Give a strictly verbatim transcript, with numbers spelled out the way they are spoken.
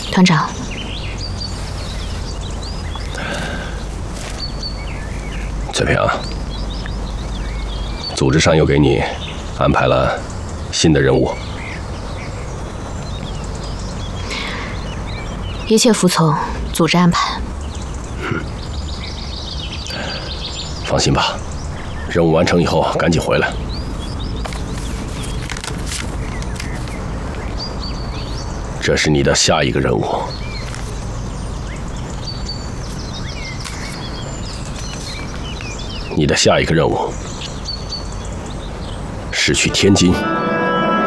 团长， 翠萍，组织上又给你安排了新的任务， 一切服从组织安排。 嗯，放心吧，任务完成以后赶紧回来。这是你的下一个任务。 你的下一个任务是去天津